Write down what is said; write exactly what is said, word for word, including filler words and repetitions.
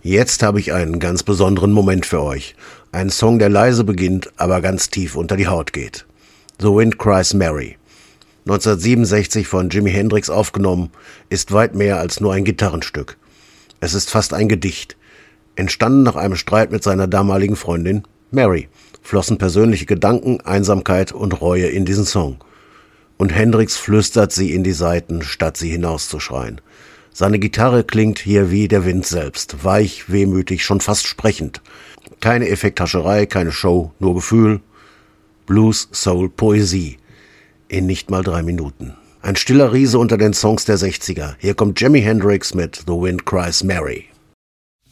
Jetzt habe ich einen ganz besonderen Moment für euch. Ein Song, der leise beginnt, aber ganz tief unter die Haut geht. The Wind Cries Mary. neunzehnhundertsiebenundsechzig von Jimi Hendrix aufgenommen, ist weit mehr als nur ein Gitarrenstück. Es ist fast ein Gedicht. Entstanden nach einem Streit mit seiner damaligen Freundin Mary, flossen persönliche Gedanken, Einsamkeit und Reue in diesen Song. Und Hendrix flüstert sie in die Saiten, statt sie hinauszuschreien. Seine Gitarre klingt hier wie der Wind selbst, weich, wehmütig, schon fast sprechend. Keine Effekthascherei, keine Show, nur Gefühl. Blues, Soul, Poesie. In nicht mal drei Minuten. Ein stiller Riese unter den Songs der sechziger. Hier kommt Jimi Hendrix mit The Wind Cries Mary.